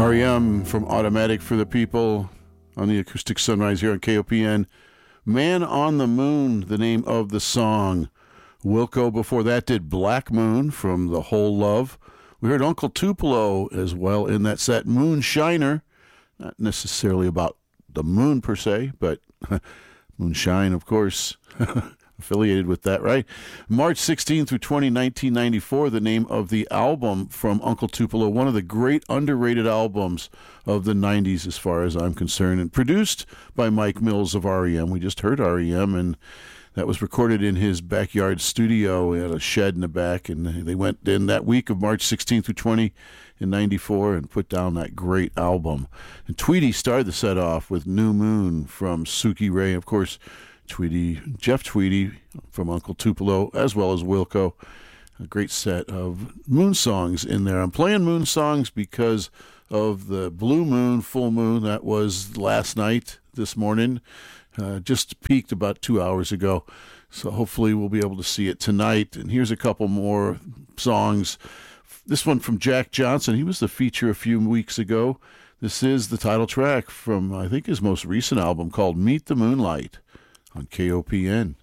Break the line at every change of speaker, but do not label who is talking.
REM from Automatic for the People on the Acoustic Sunrise here on KOPN. Man on the Moon, the name of the song. Wilco before that did Black Moon from The Whole Love. We heard Uncle Tupelo as well in that set. Moonshiner, not necessarily about the moon per se, but moonshine, of course, affiliated with that, right? March 16 through 20, 1994, the name of the album from Uncle Tupelo, one of the great underrated albums of the 90s as far as I'm concerned, and produced by Mike Mills of REM. We just heard REM, and that was recorded in his backyard studio. He had a shed in the back, and they went in that week of March 16 through 20 in 94 and put down that great album. And Tweedy started the set off with New Moon from Suki Ray. Of course, Jeff Tweedy from Uncle Tupelo, as well as Wilco. A great set of moon songs in there. I'm playing moon songs because of the blue moon, full moon, that was last night, this morning. Just peaked about 2 hours ago. So hopefully we'll be able to see it tonight. And here's a couple more songs. This one from Jack Johnson. He was the feature a few weeks ago. This is the title track from, I think, his most recent album called Meet the Moonlight on KOPN.